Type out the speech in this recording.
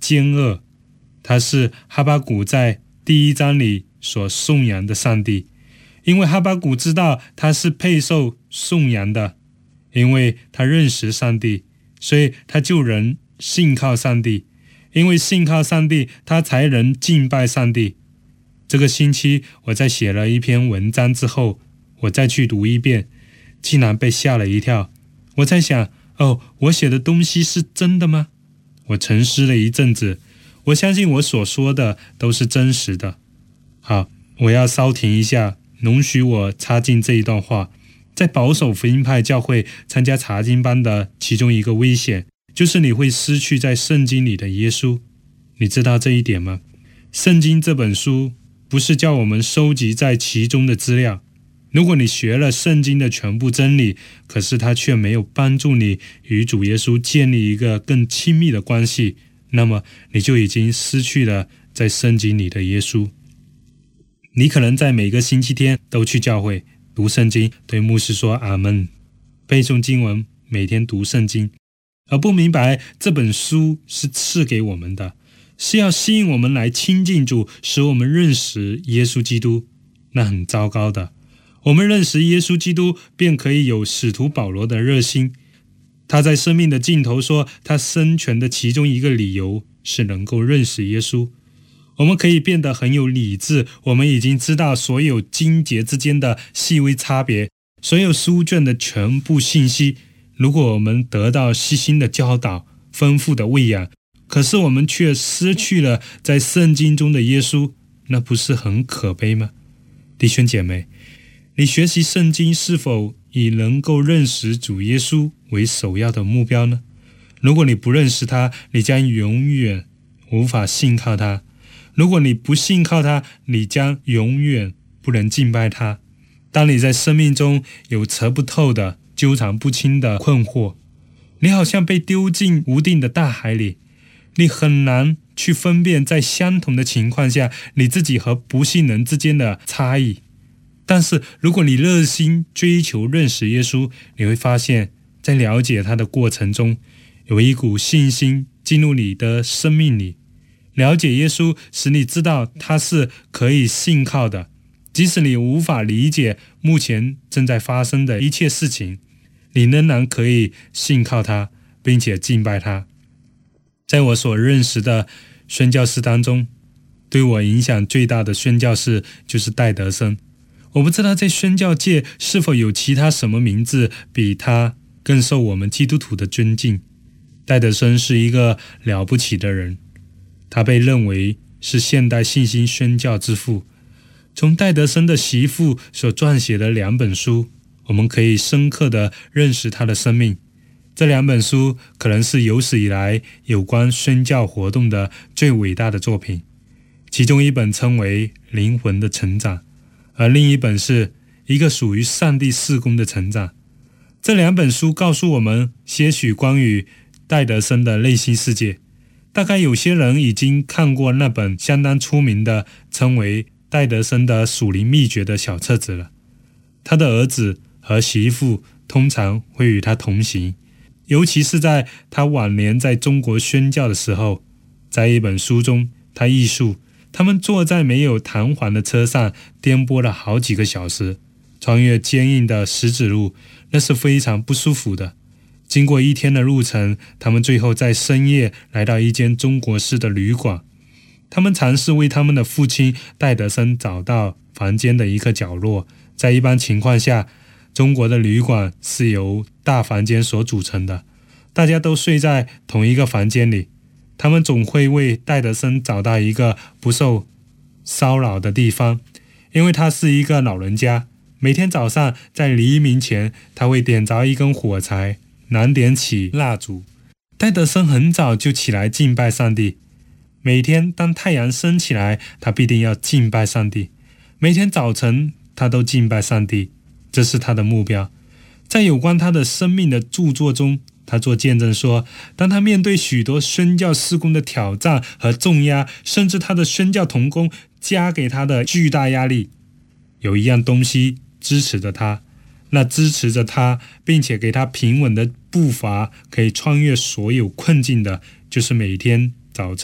奸恶。他是哈巴谷在第1章里所颂扬的上帝，因为哈巴谷知道他是配受颂扬的，因为他认识上帝，所以他就能信靠上帝，因为信靠上帝，他才能敬拜上帝。这个星期我在写了一篇文章之后，我再去读一遍，竟然被吓了一跳。我在想，我写的东西是真的吗？我沉思了一阵子，我相信我所说的都是真实的。好，我要稍停一下，容许我插进这一段话。在保守福音派教会参加查经班的其中一个危险，就是你会失去在圣经里的耶稣。你知道这一点吗？圣经这本书不是叫我们收集在其中的资料。如果你学了圣经的全部真理，可是它却没有帮助你与主耶稣建立一个更亲密的关系，那么你就已经失去了在圣经里的耶稣。你可能在每个星期天都去教会读圣经，对牧师说阿们，背诵经文，每天读圣经，而不明白这本书是赐给我们的，是要吸引我们来亲近主，使我们认识耶稣基督。那很糟糕的。我们认识耶稣基督，便可以有使徒保罗的热心。他在生命的尽头说，他生存的其中一个理由是能够认识耶稣。我们可以变得很有理智，我们已经知道所有经节之间的细微差别，所有书卷的全部信息。如果我们得到细心的教导，丰富的喂养，可是我们却失去了在圣经中的耶稣，那不是很可悲吗？弟兄姐妹，你学习圣经是否以能够认识主耶稣为首要的目标呢？如果你不认识他，你将永远无法信靠他。如果你不信靠他，你将永远不能敬拜他。当你在生命中有测不透的、纠缠不清的困惑，你好像被丢进无定的大海里，你很难去分辨在相同的情况下你自己和不信人之间的差异。但是如果你热心追求认识耶稣，你会发现在了解他的过程中，有一股信心进入你的生命里。了解耶稣使你知道他是可以信靠的，即使你无法理解目前正在发生的一切事情，你仍然可以信靠他，并且敬拜他。在我所认识的宣教士当中，对我影响最大的宣教士就是戴德生。我不知道在宣教界是否有其他什么名字比他更受我们基督徒的尊敬。戴德生是一个了不起的人，他被认为是现代信心宣教之父。从戴德生的媳妇所撰写的2本书，我们可以深刻地认识他的生命。这2本书可能是有史以来有关宣教活动的最伟大的作品。其中一本称为《灵魂的成长》，而另一本是一个属于上帝事工的成长。这2本书告诉我们些许关于戴德生的内心世界。大概有些人已经看过那本相当出名的称为戴德生的属灵秘诀的小册子了。他的儿子和媳妇通常会与他同行，尤其是在他晚年在中国宣教的时候。在一本书中，他忆述他们坐在没有弹簧的车上颠簸了好几个小时，穿越坚硬的石子路，那是非常不舒服的。经过1天的路程，他们最后在深夜来到一间中国式的旅馆。他们尝试为他们的父亲戴德生找到房间的一个角落。在一般情况下，中国的旅馆是由大房间所组成的，大家都睡在同一个房间里。他们总会为戴德生找到一个不受骚扰的地方，因为他是一个老人家。每天早上在黎明前，他会点着一根火柴，燃点起蜡烛。戴德生很早就起来敬拜上帝。每天当太阳升起来，他必定要敬拜上帝。每天早晨他都敬拜上帝，这是他的目标。在有关他的生命的著作中，他做见证说，当他面对许多宣教事工的挑战和重压，甚至他的宣教同工加给他的巨大压力，有一样东西支持着他，那支持着他并且给他平稳的步伐，可以穿越所有困境的，就是每天早晨